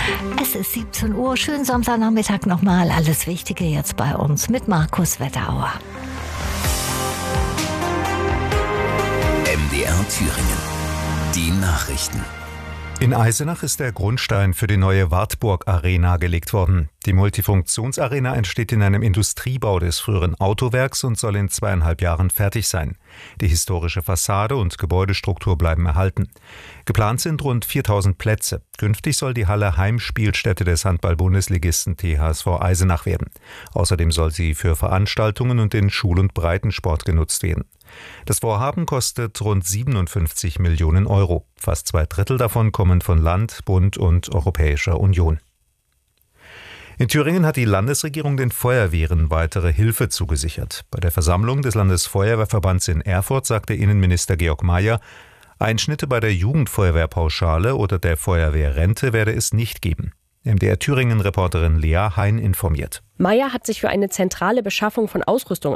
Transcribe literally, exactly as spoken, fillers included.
Es ist siebzehn Uhr, schönen Samstagnachmittag nochmal. Alles Wichtige jetzt bei uns mit Markus Wetterauer. M D R Thüringen. Die Nachrichten. In Eisenach ist der Grundstein für die neue Wartburg Arena gelegt worden. Die Multifunktionsarena entsteht in einem Industriebau des früheren Autowerks und soll in zweieinhalb Jahren fertig sein. Die historische Fassade und Gebäudestruktur bleiben erhalten. Geplant sind rund viertausend Plätze. Künftig soll die Halle Heimspielstätte des Handball-Bundesligisten T H S V Eisenach werden. Außerdem soll sie für Veranstaltungen und den Schul- und Breitensport genutzt werden. Das Vorhaben kostet rund siebenundfünfzig Millionen Euro. Fast zwei Drittel davon kommen von Land, Bund und Europäischer Union. In Thüringen hat die Landesregierung den Feuerwehren weitere Hilfe zugesichert. Bei der Versammlung des Landesfeuerwehrverbands in Erfurt sagte Innenminister Georg Mayer, Einschnitte bei der Jugendfeuerwehrpauschale oder der Feuerwehrrente werde es nicht geben. M D R Thüringen-Reporterin Lea Hein informiert. Mayer hat sich für eine zentrale Beschaffung von Ausrüstung